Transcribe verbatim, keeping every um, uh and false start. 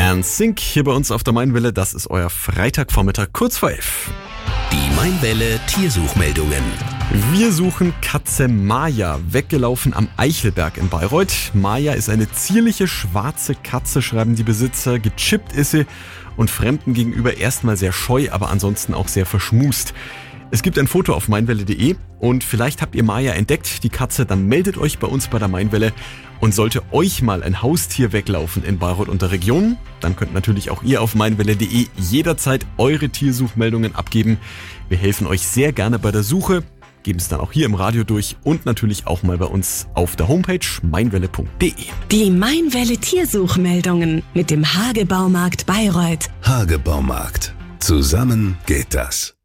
NSYNC hier bei uns auf der Mainwelle. Das ist euer Freitagvormittag kurz vor elf. Die Mainwelle Tiersuchmeldungen. Wir suchen Katze Maja, weggelaufen am Eichelberg in Bayreuth. Maja ist eine zierliche schwarze Katze, schreiben die Besitzer. Gechippt ist sie und Fremden gegenüber erstmal sehr scheu, aber ansonsten auch sehr verschmust. Es gibt ein Foto auf mainwelle punkt de und vielleicht habt ihr Maja entdeckt, die Katze, dann meldet euch bei uns bei der Mainwelle. Und sollte euch mal ein Haustier weglaufen in Bayreuth und der Region, dann könnt natürlich auch ihr auf mainwelle punkt de jederzeit eure Tiersuchmeldungen abgeben. Wir helfen euch sehr gerne bei der Suche, geben es dann auch hier im Radio durch und natürlich auch mal bei uns auf der Homepage mainwelle punkt de. Die Mainwelle Tiersuchmeldungen mit dem Hage Baumarkt Bayreuth. Hage Baumarkt. Zusammen geht das.